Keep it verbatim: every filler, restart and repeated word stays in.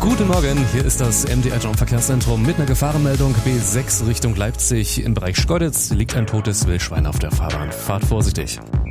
Guten Morgen, hier ist das M D R Jump Verkehrszentrum mit einer Gefahrenmeldung. B sechs Richtung Leipzig. Im Bereich Schkeuditz liegt ein totes Wildschwein auf der Fahrbahn. Fahrt vorsichtig.